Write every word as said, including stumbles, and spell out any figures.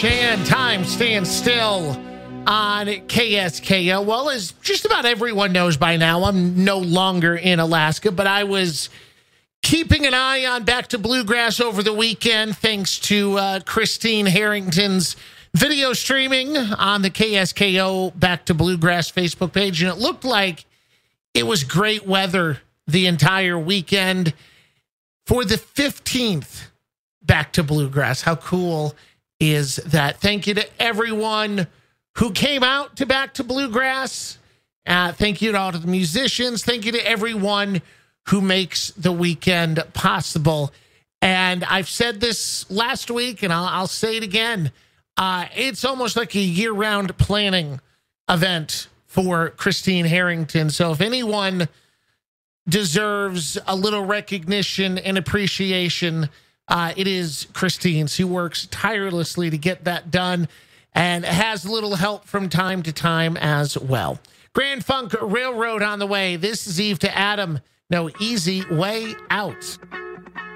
Shan, time stands still on K S K O. Well, as just about everyone knows by now, I'm no longer in Alaska, but I was keeping an eye on Back to Bluegrass over the weekend thanks to uh, Christine Harrington's video streaming on the K S K O Back to Bluegrass Facebook page, and it looked like it was great weather the entire weekend for the fifteenth Back to Bluegrass. How cool is that? Thank you to everyone who came out to Back to Bluegrass. Uh, thank you to all of the musicians. Thank you to everyone who makes the weekend possible. And I've said this last week, and I'll, I'll say it again. Uh, it's almost like a year-round planning event for Christine Harrington. So if anyone deserves a little recognition and appreciation, uh, it is Christine. She works tirelessly to get that done and has a little help from time to time as well. Grand Funk Railroad on the way. This is Eve to Adam. No easy way out.